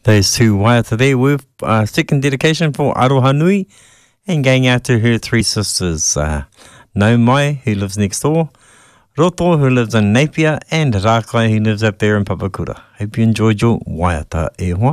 Those two waiata there with second dedication for Aroha Nui and going out to her three sisters, Nau Mai, who lives next door, Roto, who lives in Napier, and Rakai, who lives up there in Papakura. Hope you enjoyed your waiata e hoa.